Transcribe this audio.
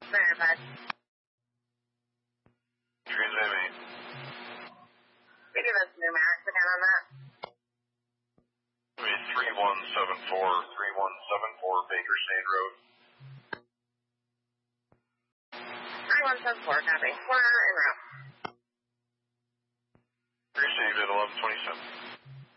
Verified. Transit me. We give us numerics again on that. 3174 Bakersfield Road. 3174, copy. We're en route. Received at 1127.